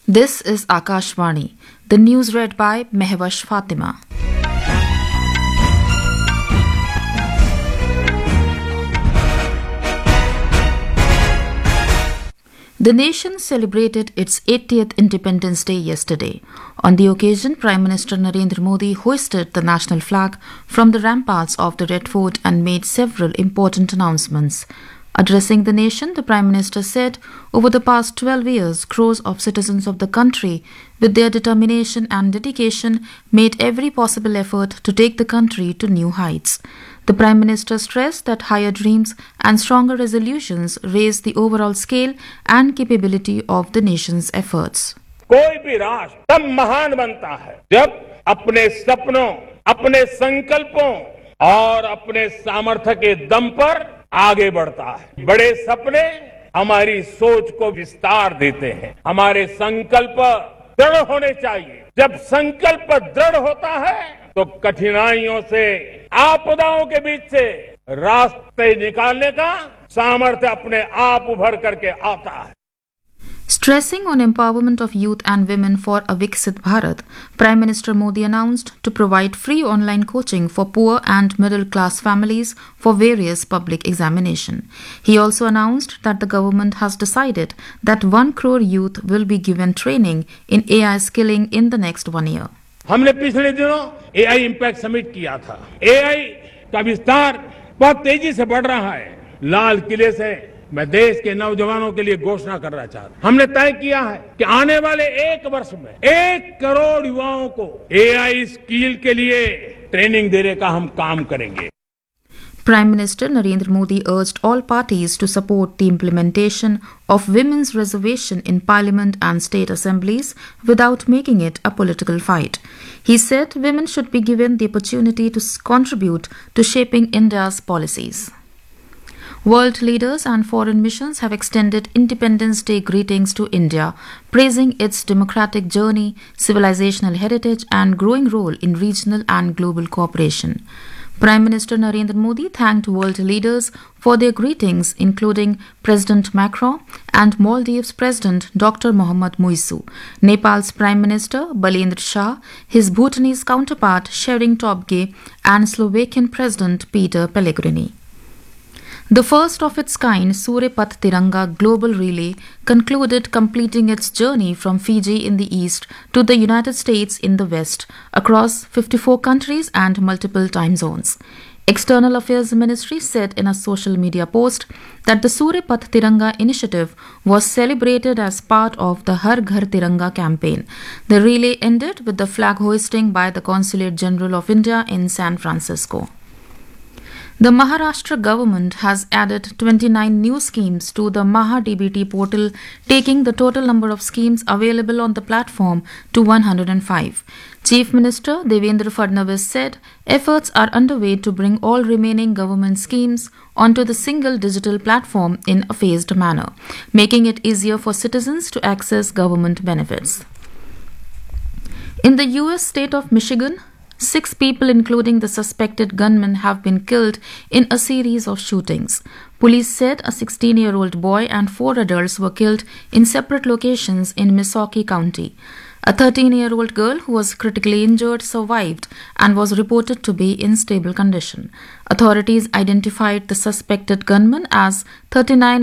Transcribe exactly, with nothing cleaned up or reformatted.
This is Akashvani. The news read by Mehwash Fatima. The nation celebrated its eightieth Independence Day yesterday. On the occasion, Prime Minister Narendra Modi hoisted the national flag from the ramparts of the Red Fort and made several important announcements. Addressing the nation, the Prime Minister said, over the past twelve years, crores of citizens of the country, with their determination and dedication, made every possible effort to take the country to new heights. The Prime Minister stressed that higher dreams and stronger resolutions raise the overall scale and capability of the nation's efforts. कोई भी राष्ट्र तब महान बनता है जब अपने सपनों, अपने संकल्पों और अपने सामर्थ्य के दम पर आगे बढ़ता है। बड़े सपने हमारी सोच को विस्तार देते हैं। हमारे संकल्प दृढ़ होने चाहिए। जब संकल्प दृढ़ होता है तो कठिनाइयों से, आपदाओं के बीच से रास्ते निकालने का सामर्थ्य अपने आप उभर करके आता है। Stressing on empowerment of youth and women for a Viksit Bharat, Prime Minister Modi announced to provide free online coaching for poor and middle-class families for various public examination. He also announced that the government has decided that one crore youth will be given training in A I skilling in the next one year. हमने पिछले दिनों ए आई impact summit किया था। ए आई का विस्तार बहुत तेजी से बढ़ रहा है। लाल किले से मैं देश के नौजवानों के लिए घोषणा करना चाहता हूं। हमने तय किया है कि आने वाले एक वर्ष में एक करोड़ युवाओं को ए आई स्किल के लिए ट्रेनिंग देने का हम काम करेंगे। Prime Minister Narendra Modi urged all parties to support the implementation of women's reservation in Parliament and state assemblies without making it a political fight. He said women should be given the opportunity to contribute to shaping India's policies. World leaders and foreign missions have extended Independence Day greetings to India, praising its democratic journey, civilizational heritage, and growing role in regional and global cooperation. Prime Minister Narendra Modi thanked world leaders for their greetings, including President Macron and Maldives President Doctor Mohamed Muizu, Nepal's Prime Minister Balendra Shah, his Bhutanese counterpart Shering Tobgay, and Slovakian President Peter Pellegrini. The first of its kind Surya Path Tiranga Global Relay concluded, completing its journey from Fiji in the east to the United States in the west, across fifty-four countries and multiple time zones. External Affairs Ministry said in a social media post that the Surya Path Tiranga initiative was celebrated as part of the Har Ghar Tiranga campaign. The relay ended with the flag hoisting by the Consulate General of India in San Francisco. The Maharashtra government has added twenty-nine new schemes to the MahaDBT portal, taking the total number of schemes available on the platform to one hundred five. Chief Minister Devendra Fadnavis said efforts are underway to bring all remaining government schemes onto the single digital platform in a phased manner, making it easier for citizens to access government benefits. In the U S state of Michigan, six people, including the suspected gunman, have been killed in a series of shootings. Police said a sixteen-year-old boy and four adults were killed in separate locations in Missaukee County. A thirteen-year-old girl who was critically injured survived and was reported to be in stable condition. Authorities identified the suspected gunman as thirty-nine